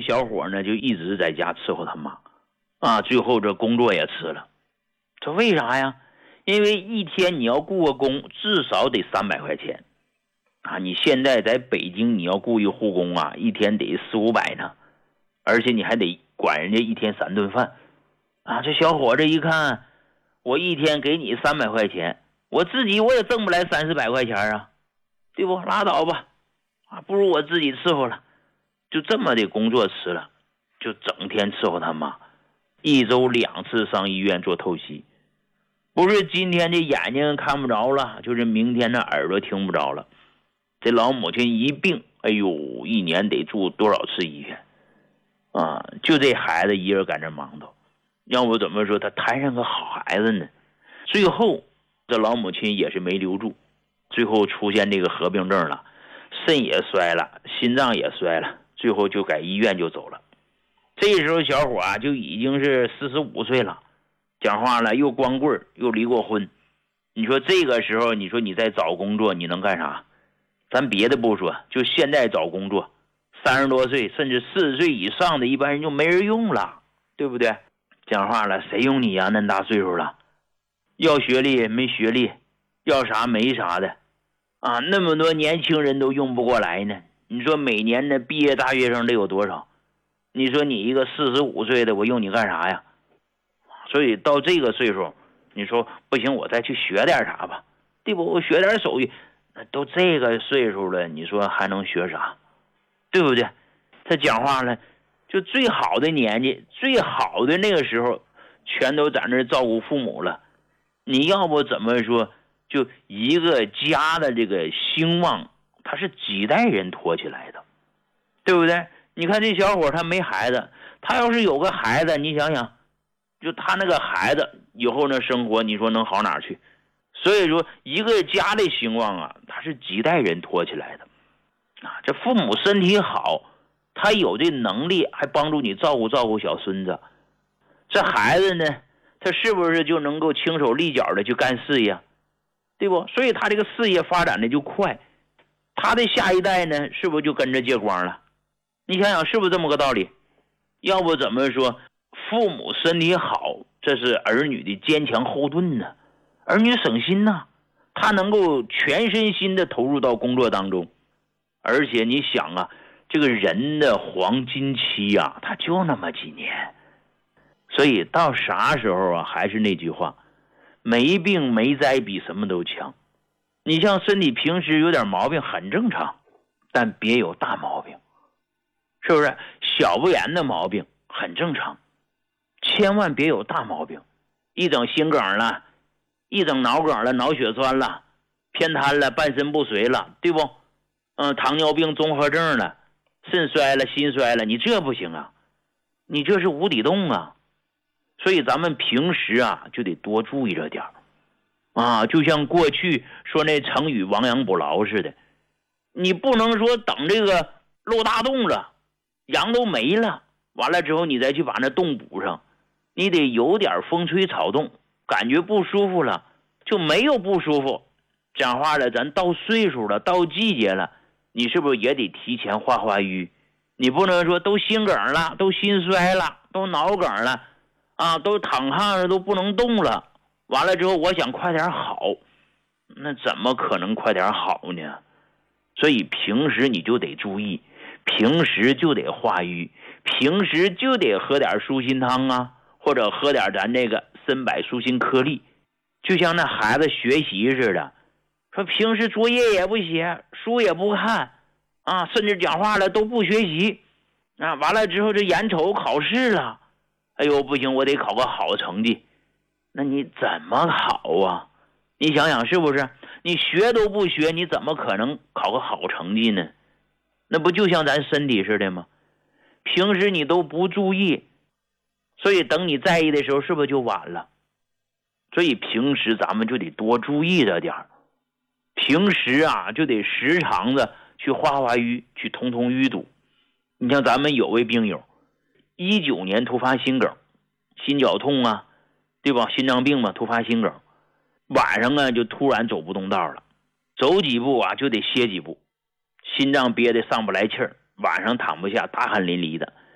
小伙呢就一直在家伺候他妈啊，最后这工作也辞了。这为啥呀？因为一天你要雇个工至少得300块钱啊！你现在在北京你要雇一护工啊，一天得400-500呢，而且你还得管人家一天3顿饭啊！这小伙子一看，我一天给你300块钱，我自己我也挣不来30-100块钱啊，对不？拉倒吧，啊，不如我自己伺候了，就这么的工作辞了，就整天伺候他妈，一周2次上医院做透析。不是今天这眼睛看不着了，就是明天的耳朵听不着了。这老母亲一病，哎呦，一年得住多少次医院啊！就这孩子一人赶这忙头，要不怎么说他摊上个好孩子呢？最后这老母亲也是没留住，最后出现这个合并症了，肾也衰了，心脏也衰了，最后就改医院就走了。这时候小伙啊就已经是45岁了，讲话了又光棍又离过婚。你说这个时候你说你再找工作你能干啥？咱别的不说，就现在找工作30多岁甚至40岁以上的一般人就没人用了，对不对？讲话了谁用你呀？那么大岁数了，要学历没学历，要啥没啥的啊！那么多年轻人都用不过来呢。你说每年的毕业大学生得有多少？你说你一个45岁的我用你干啥呀？所以到这个岁数你说不行，我再去学点啥吧，对不？我学点手艺，都这个岁数了，你说还能学啥？对不对？他讲话了，就最好的年纪，最好的那个时候全都在那照顾父母了。你要不怎么说，就一个家的这个兴旺，他是几代人拖起来的，对不对？你看这小伙他没孩子，他要是有个孩子，你想想，就他那个孩子以后那生活，你说能好哪去？所以说一个家的兴旺啊，他是几代人拖起来的啊。这父母身体好，他有这能力还帮助你照顾小孙子，这孩子呢他是不是就能够轻手利脚的去干事业，对不？所以他这个事业发展的就快，他的下一代呢是不是就跟着借光了？你想想是不是这么个道理？要不怎么说父母身体好，这是儿女的坚强后盾呢？儿女省心呐，他能够全身心的投入到工作当中。而且你想啊，这个人的黄金期啊，他就那么几年，所以到啥时候啊，还是那句话，没病没灾比什么都强。你像身体平时有点毛病很正常，但别有大毛病，是不是？小不言的毛病很正常，千万别有大毛病，一整心梗了，一整脑梗了，脑血栓了，偏瘫了，半身不遂了，对不？糖尿病综合症了，肾衰了，心衰了，你这不行啊，你这是无底洞啊。所以咱们平时啊就得多注意着点啊，就像过去说那成语亡羊补牢似的，你不能说等这个漏大洞了，羊都没了，完了之后你再去把那洞补上，你得有点风吹草动，感觉不舒服了就没有不舒服。讲话了，咱到岁数了，到季节了，你是不是也得提前化瘀？你不能说都心梗了，都心衰了，都脑梗了啊，都躺炕上都不能动了，完了之后我想快点好，那怎么可能快点好呢？所以平时你就得注意，平时就得化瘀，平时就得喝点舒心汤啊，或者喝点咱这个参柏舒心颗粒。就像那孩子学习似的，说平时作业也不写，书也不看啊，甚至讲话了都不学习啊，完了之后这眼瞅考试了，哎呦不行，我得考个好成绩，那你怎么考啊？你想想是不是？你学都不学，你怎么可能考个好成绩呢？那不就像咱身体似的吗？平时你都不注意，所以等你在意的时候是不是就晚了？所以平时咱们就得多注意着点儿，平时啊就得时常的去化瘀，去通淤堵。你像咱们有位病友19年突发心梗，心绞痛啊，对吧？心脏病嘛，突发心梗，晚上啊就突然走不动道了，走几步啊就得歇几步，心脏憋得上不来气儿，晚上躺不下，大汗淋漓的。